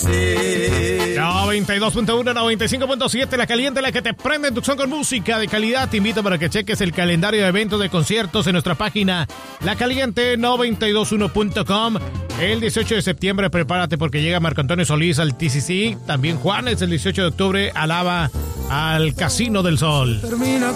92.1, 95.7, La Caliente, la que te prende en tu son con música de calidad. Te invito para que cheques el calendario de eventos de conciertos en nuestra página lacaliente921.com. El 18 de septiembre prepárate porque llega Marco Antonio Solís al TCC. También Juanes el 18 de octubre alaba al Casino del Sol.